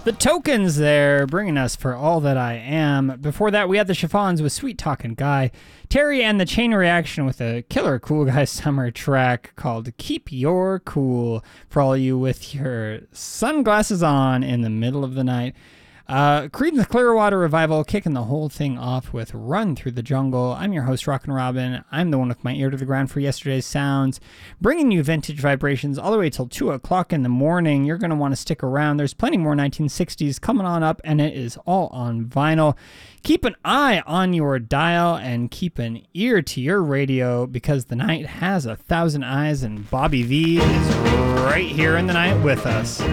The Tokens there, bringing us For All That I Am. Before that, we had the Chiffons with Sweet Talkin' Guy. Terry and the Chain Reaction with a killer Cool Guy summer track called Keep Your Cool for all you with your sunglasses on in the middle of the night. Creedence Clearwater Revival kicking the whole thing off with Run Through the Jungle. I'm your host, Rockin' Robin. I'm the one with my ear to the ground for yesterday's sounds, bringing you vintage vibrations all the way till 2 o'clock in the morning. You're going to want to stick around. There's plenty more 1960s coming on up, and it is all on vinyl. Keep an eye on your dial and keep an ear to your radio because the night has 1,000 eyes, and Bobby V is right here in the night with us.